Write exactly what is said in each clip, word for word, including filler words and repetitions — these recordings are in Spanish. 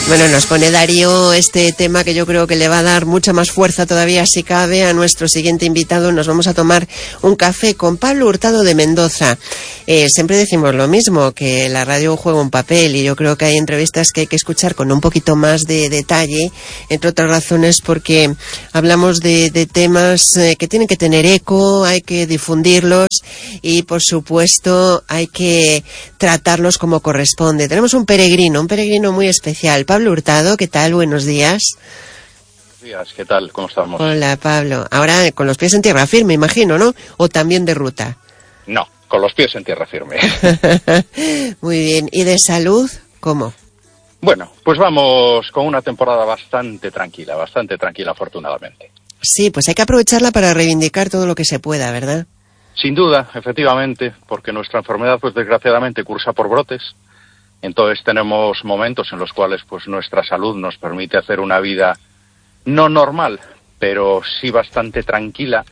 Bueno, nos pone Darío este tema que yo creo que le va a dar mucha más fuerza todavía, si cabe, a nuestro siguiente invitado. Nos vamos a tomar un café con Pablo Hurtado de Mendoza. Eh, siempre decimos lo mismo, que la radio juega un papel, y yo creo que hay entrevistas que hay que escuchar con un poquito más de detalle, entre otras razones porque hablamos de, de temas eh, que tienen que tener eco, hay que difundirlos y, por supuesto, hay que tratarlos como corresponde. Tenemos un peregrino, un peregrino muy especial. Pablo Hurtado, ¿qué tal? Buenos días. Buenos días, ¿qué tal? ¿Cómo estamos? Hola, Pablo. Ahora con los pies en tierra firme, imagino, ¿no? ¿O también de ruta? No, con los pies en tierra firme. Muy bien. ¿Y de salud? ¿Cómo? Bueno, pues vamos con una temporada bastante tranquila, bastante tranquila, afortunadamente. Sí, pues hay que aprovecharla para reivindicar todo lo que se pueda, ¿verdad? Sin duda, efectivamente, porque nuestra enfermedad, pues desgraciadamente, cursa por brotes. Entonces tenemos momentos en los cuales pues nuestra salud nos permite hacer una vida no normal, pero sí bastante tranquila,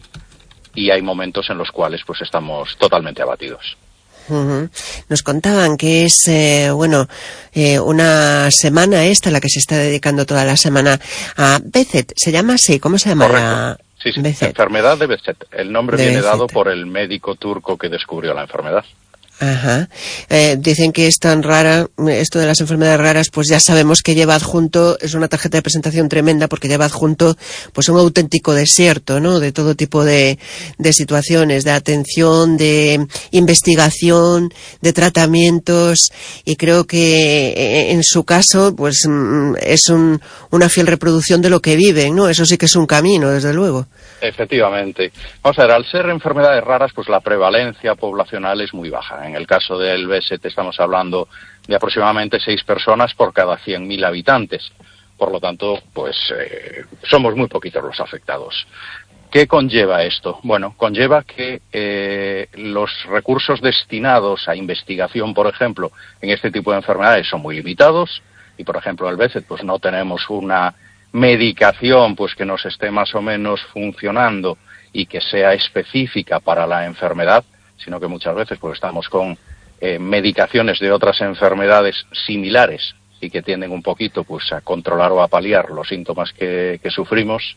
y hay momentos en los cuales pues estamos totalmente abatidos. Uh-huh. Nos contaban que es, eh, bueno, eh, una semana esta la que se está dedicando toda la semana a Behçet. ¿Se llama así? ¿Cómo se llama? Correcto. Sí, sí. Behçet. Enfermedad de Behçet. El nombre de viene Behçet. dado por el médico turco que descubrió la enfermedad. Ajá. Eh, dicen que es tan rara, esto de las enfermedades raras, pues ya sabemos que lleva adjunto, es una tarjeta de presentación tremenda, porque lleva adjunto pues un auténtico desierto, ¿no? De todo tipo de, de situaciones, de atención, de investigación, de tratamientos, y creo que en su caso, pues es un, una fiel reproducción de lo que viven, ¿no? Eso sí que es un camino, desde luego. Efectivamente. Vamos a ver, al ser enfermedades raras, pues la prevalencia poblacional es muy baja. En el caso del Behçet estamos hablando de aproximadamente seis personas por cada cien mil habitantes. Por lo tanto, pues eh, somos muy poquitos los afectados. ¿Qué conlleva esto? Bueno, conlleva que eh, los recursos destinados a investigación, por ejemplo, en este tipo de enfermedades son muy limitados, y por ejemplo el Behçet pues no tenemos una medicación pues que nos esté más o menos funcionando y que sea específica para la enfermedad, sino que muchas veces pues estamos con eh, medicaciones de otras enfermedades similares y que tienden un poquito pues a controlar o a paliar los síntomas que, que sufrimos.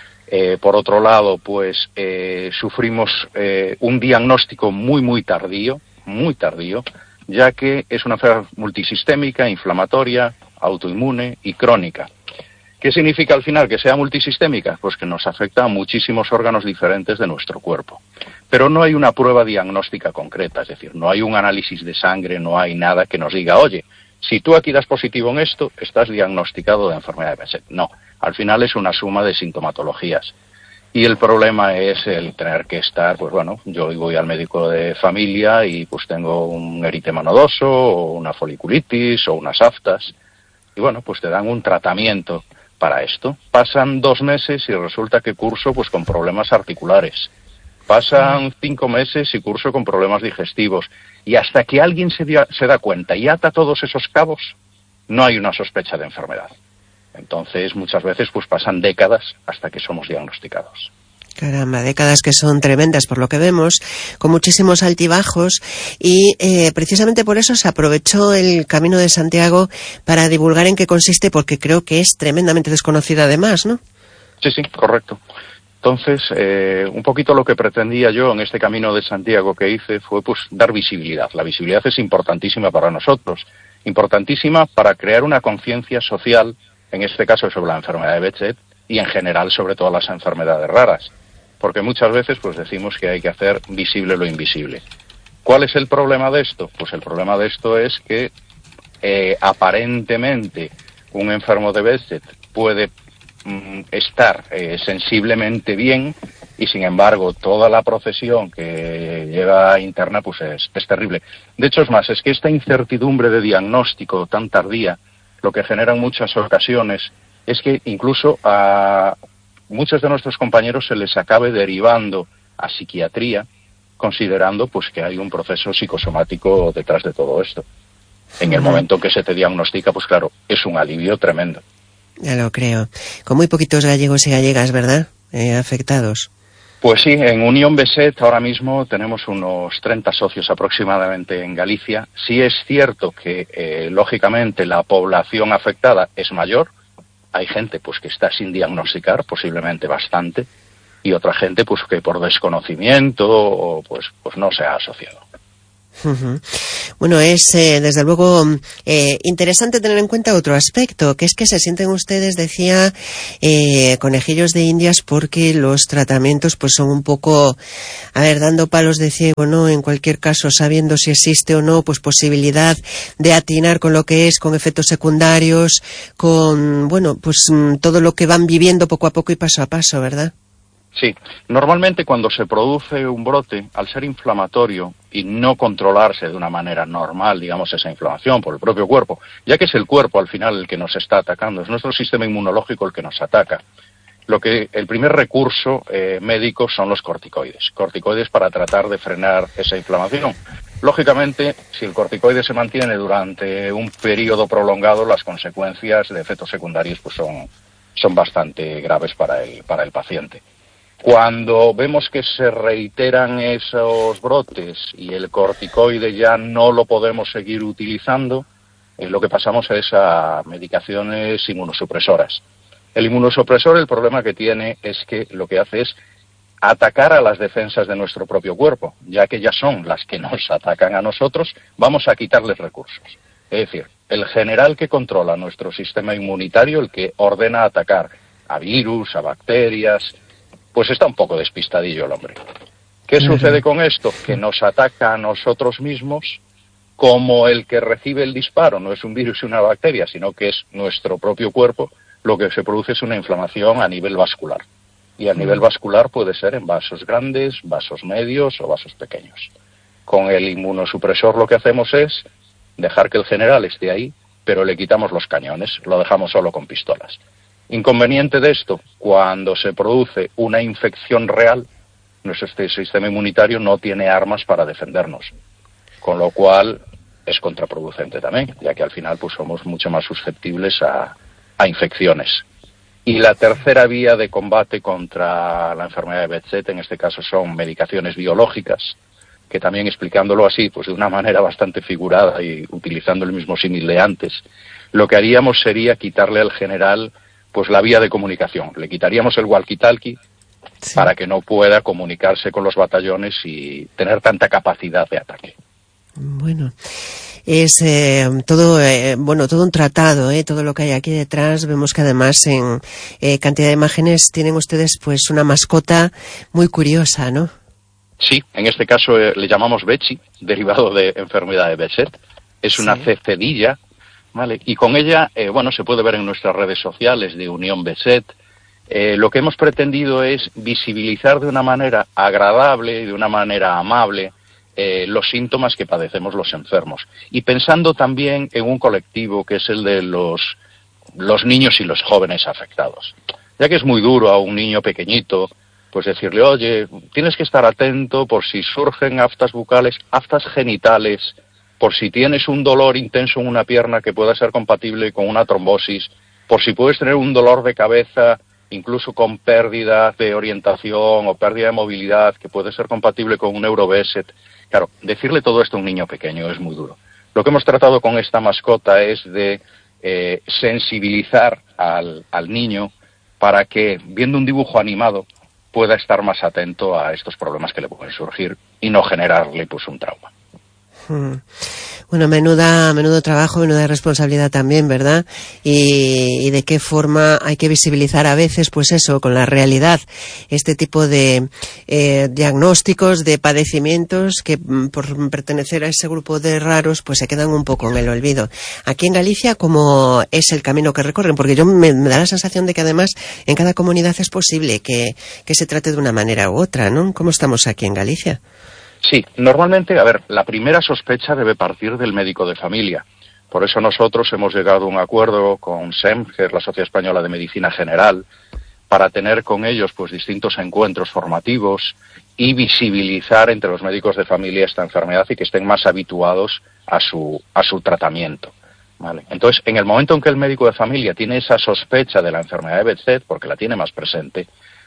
Eh, por otro lado, pues eh, sufrimos eh, un diagnóstico muy muy tardío, muy tardío, ya que es una enfermedad multisistémica, inflamatoria, autoinmune y crónica. ¿Qué significa al final que sea multisistémica? Pues que nos afecta a muchísimos órganos diferentes de nuestro cuerpo. Pero no hay una prueba diagnóstica concreta, es decir, no hay un análisis de sangre, no hay nada que nos diga, oye, si tú aquí das positivo en esto, estás diagnosticado de enfermedad de Behçet. No, al final es una suma de sintomatologías. Y el problema es el tener que estar, pues bueno, yo voy al médico de familia y pues tengo un eritema nodoso, o una foliculitis, o unas aftas, y bueno, pues te dan un tratamiento para esto. Pasan dos meses y resulta que curso pues con problemas articulares. Pasan cinco meses y curso con problemas digestivos. Y hasta que alguien se, dio, se da cuenta y ata todos esos cabos, no hay una sospecha de enfermedad. Entonces, muchas veces pues pasan décadas hasta que somos diagnosticados. Caramba, décadas que son tremendas por lo que vemos, con muchísimos altibajos, y eh, precisamente por eso se aprovechó el Camino de Santiago para divulgar en qué consiste, porque creo que es tremendamente desconocida además, ¿no? Sí, sí, correcto. Entonces, eh, un poquito lo que pretendía yo en este Camino de Santiago que hice fue pues dar visibilidad. La visibilidad es importantísima para nosotros, importantísima para crear una conciencia social, en este caso sobre la enfermedad de Behçet, y en general sobre todas las enfermedades raras. Porque muchas veces pues decimos que hay que hacer visible lo invisible. ¿Cuál es el problema de esto? Pues el problema de esto es que eh, aparentemente un enfermo de Behçet puede mm, estar eh, sensiblemente bien, y sin embargo toda la procesión que lleva interna pues es, es terrible. De hecho es más, es que esta incertidumbre de diagnóstico tan tardía lo que genera en muchas ocasiones es que incluso a muchos de nuestros compañeros se les acabe derivando a psiquiatría, considerando pues que hay un proceso psicosomático detrás de todo esto. En el momento que se te diagnostica, pues claro, es un alivio tremendo. Ya lo creo. Con muy poquitos gallegos y gallegas, ¿verdad? Eh, afectados. Pues sí, en Unión B S E T ahora mismo tenemos unos treinta socios aproximadamente en Galicia. Sí es cierto que, eh, lógicamente, la población afectada es mayor. Hay gente pues que está sin diagnosticar, posiblemente bastante, y otra gente pues que por desconocimiento o pues, pues no se ha asociado. Uh-huh. Bueno, es eh, desde luego eh, interesante tener en cuenta otro aspecto, que es que se sienten ustedes, decía, eh, conejillos de indias porque los tratamientos pues son un poco, a ver, dando palos de ciego, ¿no? En cualquier caso, sabiendo si existe o no, pues posibilidad de atinar con lo que es, con efectos secundarios, con, bueno, pues todo lo que van viviendo poco a poco y paso a paso, ¿verdad? Sí, normalmente cuando se produce un brote, al ser inflamatorio y no controlarse de una manera normal, digamos, esa inflamación por el propio cuerpo, ya que es el cuerpo al final el que nos está atacando, es nuestro sistema inmunológico el que nos ataca. Lo que el primer recurso eh, médico son los corticoides, corticoides para tratar de frenar esa inflamación. Lógicamente, si el corticoide se mantiene durante un periodo prolongado, las consecuencias de efectos secundarios pues son, son bastante graves para el, para el paciente. Cuando vemos que se reiteran esos brotes y el corticoide ya no lo podemos seguir utilizando, eh, lo que pasamos es a medicaciones inmunosupresoras. El inmunosupresor, el problema que tiene es que lo que hace es atacar a las defensas de nuestro propio cuerpo, ya que ya son las que nos atacan a nosotros, vamos a quitarles recursos. Es decir, el general que controla nuestro sistema inmunitario, el que ordena atacar a virus, a bacterias, pues está un poco despistadillo el hombre. ¿Qué sucede con esto? Que nos ataca a nosotros mismos, como el que recibe el disparo no es un virus y una bacteria, sino que es nuestro propio cuerpo, lo que se produce es una inflamación a nivel vascular. Y a nivel vascular puede ser en vasos grandes, vasos medios o vasos pequeños. Con el inmunosupresor lo que hacemos es dejar que el general esté ahí, pero le quitamos los cañones, lo dejamos solo con pistolas. Inconveniente de esto, cuando se produce una infección real, nuestro sistema inmunitario no tiene armas para defendernos, con lo cual es contraproducente también, ya que al final pues somos mucho más susceptibles a, a infecciones. Y la tercera vía de combate contra la enfermedad de B S E T, en este caso, son medicaciones biológicas, que también explicándolo así, pues de una manera bastante figurada y utilizando el mismo símil de antes, lo que haríamos sería quitarle al general pues la vía de comunicación. Le quitaríamos el walkie-talkie sí. para que no pueda comunicarse con los batallones y tener tanta capacidad de ataque. Bueno, es eh, todo eh, bueno todo un tratado, eh, todo lo que hay aquí detrás. Vemos que además en eh, cantidad de imágenes tienen ustedes pues una mascota muy curiosa, ¿no? Sí, en este caso eh, le llamamos Bechi, derivado de enfermedad de B S E T. Es una sí. cecedilla. Vale, y con ella, eh, bueno, se puede ver en nuestras redes sociales de Unión B S E T. Eh, lo que hemos pretendido es visibilizar de una manera agradable y de una manera amable eh, los síntomas que padecemos los enfermos. Y pensando también en un colectivo que es el de los, los niños y los jóvenes afectados. Ya que es muy duro a un niño pequeñito, pues decirle, oye, tienes que estar atento por si surgen aftas bucales, aftas genitales, por si tienes un dolor intenso en una pierna que pueda ser compatible con una trombosis, por si puedes tener un dolor de cabeza, incluso con pérdida de orientación o pérdida de movilidad, que puede ser compatible con un euro-B S E T. Claro, decirle todo esto a un niño pequeño es muy duro. Lo que hemos tratado con esta mascota es de eh, sensibilizar al, al niño para que, viendo un dibujo animado, pueda estar más atento a estos problemas que le pueden surgir y no generarle pues un trauma. Bueno, menuda, menudo trabajo, menuda responsabilidad también, ¿verdad? Y, y de qué forma hay que visibilizar a veces, pues eso, con la realidad, este tipo de eh, diagnósticos, de padecimientos que por pertenecer a ese grupo de raros, pues se quedan un poco en el olvido. Aquí en Galicia, ¿cómo es el camino que recorren? Porque yo me, me da la sensación de que además en cada comunidad es posible que, que se trate de una manera u otra, ¿no? ¿Cómo estamos aquí en Galicia? Sí, normalmente, a ver, la primera sospecha debe partir del médico de familia. Por eso nosotros hemos llegado a un acuerdo con S E M, que es la Sociedad Española de Medicina General, para tener con ellos pues distintos encuentros formativos y visibilizar entre los médicos de familia esta enfermedad y que estén más habituados a su, a su tratamiento. ¿Vale? Entonces, en el momento en que el médico de familia tiene esa sospecha de la enfermedad de B S E T, porque la tiene más presente,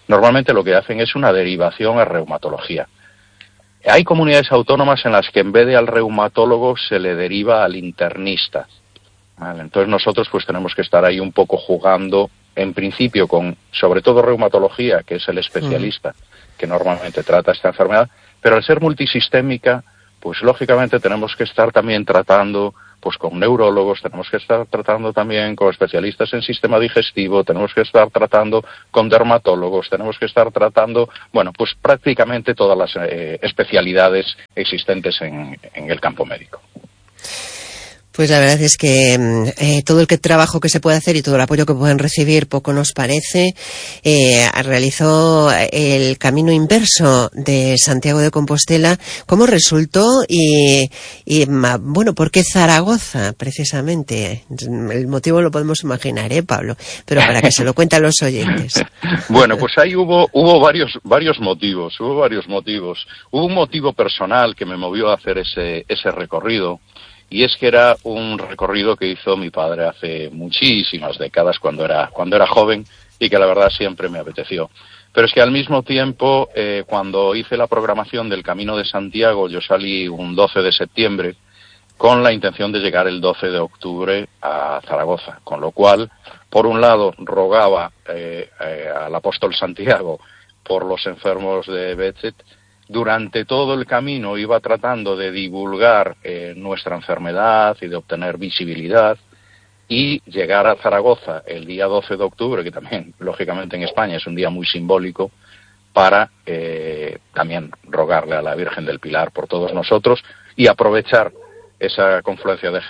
normalmente lo que hacen es una derivación a reumatología. Hay comunidades autónomas en las que en vez de al reumatólogo se le deriva al internista. ¿Vale? Entonces nosotros pues tenemos que estar ahí un poco jugando, en principio con, sobre todo reumatología, que es el especialista mm. que normalmente trata esta enfermedad, pero al ser multisistémica, pues lógicamente tenemos que estar también tratando pues con neurólogos, tenemos que estar tratando también con especialistas en sistema digestivo, tenemos que estar tratando con dermatólogos, tenemos que estar tratando, bueno, pues prácticamente todas las eh, especialidades existentes en, en el campo médico. Pues la verdad es que eh, todo el que, trabajo que se puede hacer y todo el apoyo que puedan recibir poco nos parece. Eh, realizó el camino inverso de Santiago de Compostela. ¿Cómo resultó? Y, y bueno, ¿por qué Zaragoza, precisamente? El motivo lo podemos imaginar, ¿eh, Pablo? Pero para que se lo cuenten los oyentes. Bueno, pues ahí hubo hubo varios varios motivos, hubo varios motivos. Hubo un motivo personal que me movió a hacer ese ese recorrido. Y es que era un recorrido que hizo mi padre hace muchísimas décadas cuando era cuando era joven y que la verdad siempre me apeteció. Pero es que al mismo tiempo, eh, cuando hice la programación del Camino de Santiago, yo salí un doce de septiembre con la intención de llegar el doce de octubre a Zaragoza. Con lo cual, por un lado, rogaba eh, eh, al apóstol Santiago por los enfermos de Behçet. Durante todo el camino iba tratando de divulgar eh, nuestra enfermedad y de obtener visibilidad, y llegar a Zaragoza el día doce de octubre, que también, lógicamente, en España es un día muy simbólico, para eh, también rogarle a la Virgen del Pilar por todos nosotros y aprovechar esa confluencia de